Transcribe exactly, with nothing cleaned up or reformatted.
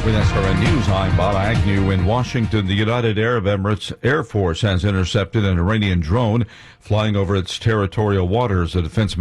With S R N News, I'm Bob Agnew in Washington. The United Arab Emirates Air Force has intercepted an Iranian drone flying over its territorial waters. The defense